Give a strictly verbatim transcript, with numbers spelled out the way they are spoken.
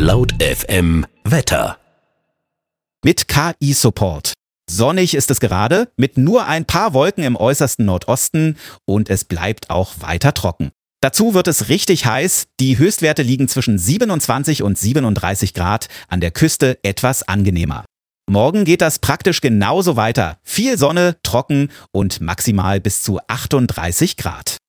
Laut F M Wetter. Mit K I-Support. Sonnig ist es gerade, mit nur ein paar Wolken im äußersten Nordosten und es bleibt auch weiter trocken. Dazu wird es richtig heiß, die Höchstwerte liegen zwischen siebenundzwanzig und siebenunddreißig Grad, an der Küste etwas angenehmer. Morgen geht das praktisch genauso weiter. Viel Sonne, trocken und maximal bis zu achtunddreißig Grad.